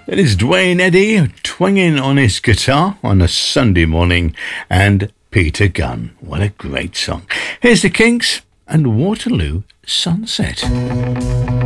It is Dwayne Eddy twanging on his guitar on a Sunday morning, and Peter Gunn. What a great song. Here's the Kinks and Waterloo Sunset.